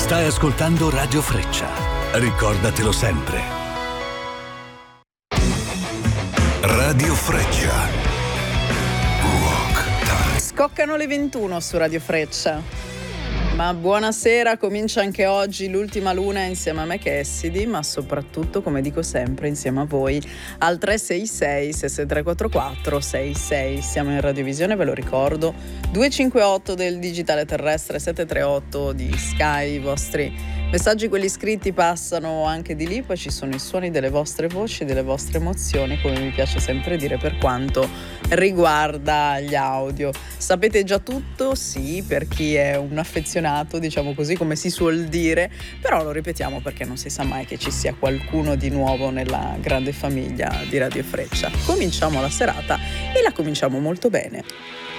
Stai ascoltando Radio Freccia. Ricordatelo sempre. Radio Freccia. Rock Time. Scoccano le 21 su Radio Freccia. Ma buonasera, comincia anche oggi l'ultima luna insieme a me Cassidy, ma soprattutto, come dico sempre, insieme a voi al 366 6344 66. Siamo in radiovisione, ve lo ricordo, 258 del digitale terrestre, 738 di Sky. I vostri messaggi, quelli scritti, passano anche di lì, poi ci sono i suoni delle vostre voci, delle vostre emozioni, come mi piace sempre dire per quanto riguarda gli audio. Sapete già tutto? Sì, per chi è un affezionato, diciamo così, come si suol dire, però lo ripetiamo perché non si sa mai che ci sia qualcuno di nuovo nella grande famiglia di Radio Freccia. Cominciamo la serata e la cominciamo molto bene.